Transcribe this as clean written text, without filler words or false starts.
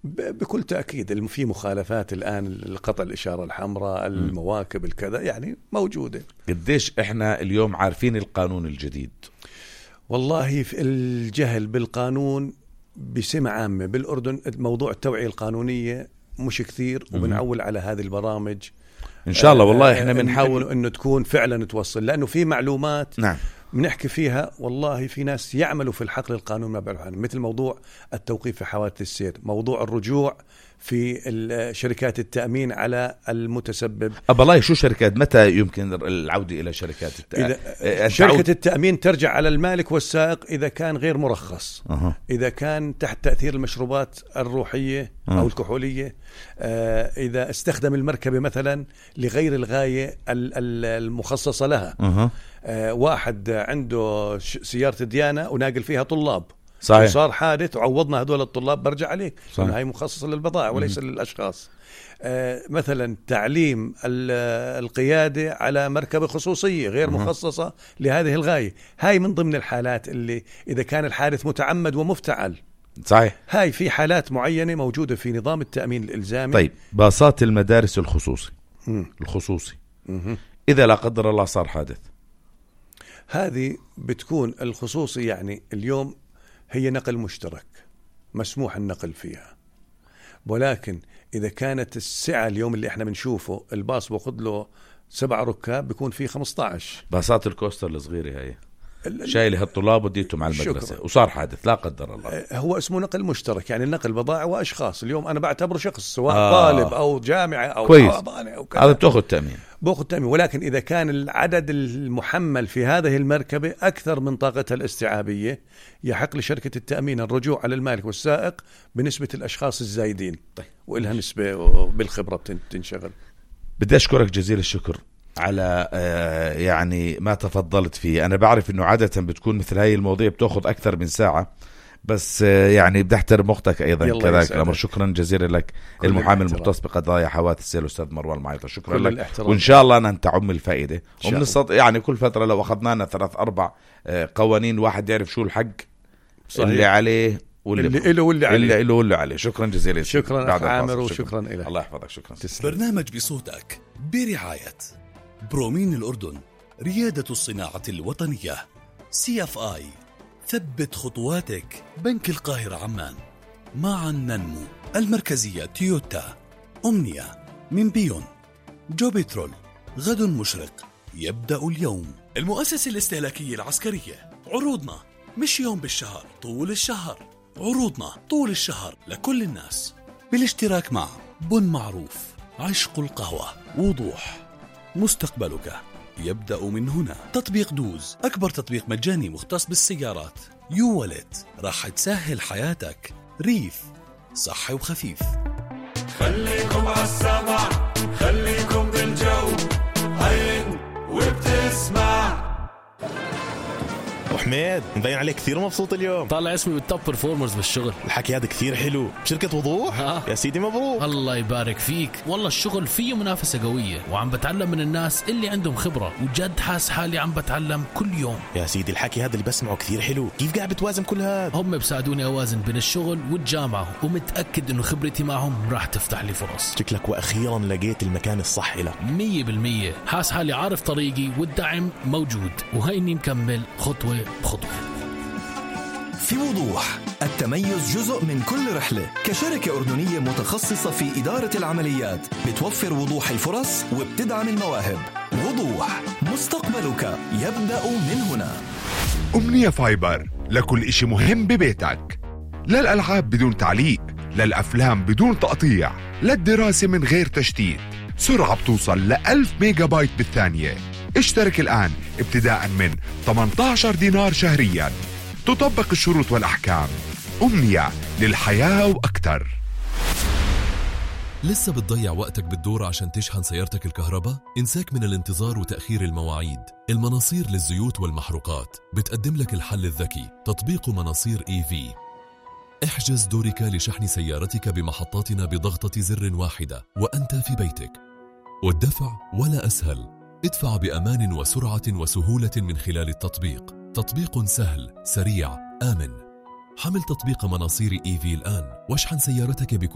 بكل تأكيد في مخالفات الآن، قطع الإشارة الحمراء، المواكب الكذا، يعني موجودة. قديش إحنا اليوم عارفين القانون الجديد؟ والله في الجهل بالقانون بسمة عامة بالأردن، موضوع التوعية القانونية مش كثير، وبنعول على هذه البرامج إن شاء الله. والله إحنا بنحاول إنه تكون فعلا توصل، لأنه في معلومات نعم بنحكي فيها. والله في ناس يعملوا في الحقل القانوني ما بيعرفوا عنه، مثل موضوع التوقيف في حوادث السير، موضوع الرجوع في شركات التأمين على المتسبب. الله، شو شركات؟ متى يمكن العودة إلى شركات التأمين؟ شركة التأمين ترجع على المالك والسائق إذا كان غير مرخص، إذا كان تحت تأثير المشروبات الروحية أو الكحولية، إذا استخدم المركبة مثلا لغير الغاية المخصصة لها. واحد عنده سيارة ديانة وناقل فيها طلاب، صحيح، صار حادث وعوضنا هذول الطلاب، برجع عليه، لأن هاي مخصصة للبضائع وليس للأشخاص. مثلا تعليم القيادة على مركبة خصوصية غير مخصصة لهذه الغاية، هاي من ضمن الحالات اللي إذا كان الحادث متعمد ومفتعل. صحيح، هاي في حالات معينة موجودة في نظام التأمين الإلزامي. طيب باصات المدارس الخصوصي إذا لا قدر الله صار حادث، هذه بتكون الخصوصي، يعني اليوم هي نقل مشترك مسموح النقل فيها، ولكن إذا كانت السعة اليوم اللي احنا بنشوفه الباص بأخذ له 7 ركاب بيكون فيه 15. باصات الكوستر الصغيرة هاي شايله الطلاب وديتهم على المدرسة وصار حادث لا قدر الله، هو اسمه نقل مشترك، يعني نقل بضائع وأشخاص. اليوم أنا بعتبره شخص، سواء طالب أو جامعة أو حضانة أو كذا، هذا بتأخذ تأمين. ولكن إذا كان العدد المحمل في هذه المركبة أكثر من طاقتها الاستيعابية، يحق لشركة التأمين الرجوع على المالك والسائق بنسبة الأشخاص الزايدين. طيب، وإلها نسبة بالخبرة بتنشغل. بدي أشكرك جزيل الشكر على يعني ما تفضلت فيه. أنا بعرف أنه عادة بتكون مثل هاي المواضيع بتأخذ أكثر من ساعة، بس يعني بدي أحترم وقتك أيضا كذلك الأمر. شكرا جزيلا لك المحامي المختص بقضايا حوادث السير الأستاذ مروان معيطة، شكرا لك، وإن شاء الله أن تعم الفائدة. ومن يعني كل فترة لو أخذنا 3-4 قوانين واحد يعرف شو الحق صحيح. اللي عليه واللي له عليه. شكرا جزيلا. شكرا عامر، وشكرا إليك. الله يحفظك. شكرا. برنامج بصوتك برعاية برومين الأردن، ريادة الصناعة الوطنية، CFI، ثبت خطواتك، بنك القاهرة عمان، معا ننمو، المركزية تويوتا، أمنية من بيون، جوبيترول، غد مشرق يبدأ اليوم، المؤسسة الاستهلاكية العسكرية. عروضنا مش يوم بالشهر، طول الشهر، عروضنا طول الشهر لكل الناس، بالاشتراك مع بن معروف، عشق القهوة، وضوح، مستقبلك يبدأ من هنا، تطبيق دوز، أكبر تطبيق مجاني مختص بالسيارات، يو والت، راح تسهل حياتك، ريف، صحي وخفيف. خليكم عالسمع، خليكم بالجو، عين وبتسمع. وحميد مبين عليك كثير مبسوط اليوم، طالع اسمي بالتوب برفورمرز بالشغل. الحكي هذا كثير حلو، بشركة وضوح. يا سيدي مبروك. الله يبارك فيك. والله الشغل فيه منافسة قوية، وعم بتعلم من الناس اللي عندهم خبرة، وجد حاس حالي عم بتعلم كل يوم. يا سيدي الحكي هذا اللي بسمعه كثير حلو، كيف قاعد بتوازن كل هذا؟ هم بساعدوني أوازن بين الشغل والجامعة، ومتأكد إنه خبرتي معهم راح تفتح لي فرص. شكلك وأخيرا لقيت المكان الصح لك. 100% حاس حالي عارف طريقي، والدعم موجود، وهيني مكمل خطوة بخطوة. في وضوح، التميز جزء من كل رحلة. كشركة أردنية متخصصة في إدارة العمليات، بتوفر وضوح الفرص وبتدعم المواهب. وضوح، مستقبلك يبدأ من هنا. أمنية فايبر، لكل إشي مهم ببيتك، للألعاب بدون تعليق، للأفلام بدون تقطيع، للدراسة من غير تشتيت. سرعة بتوصل ل1000 ميجا بايت بالثانية. اشترك الآن ابتداء من 18 دينار شهرياً. تطبق الشروط والأحكام. أمنية، للحياة وأكتر. لسه بتضيع وقتك بالدور عشان تشحن سيارتك الكهرباء؟ انساك من الانتظار وتأخير المواعيد. المناصير للزيوت والمحروقات بتقدم لك الحل الذكي، تطبيق مناصير EV. احجز دورك لشحن سيارتك بمحطاتنا بضغطة زر واحدة وأنت في بيتك، والدفع ولا أسهل. ادفع بأمان وسرعة وسهولة من خلال التطبيق. تطبيق سهل، سريع، آمن. حمل تطبيق مناصير EV الآن واشحن سيارتك بكل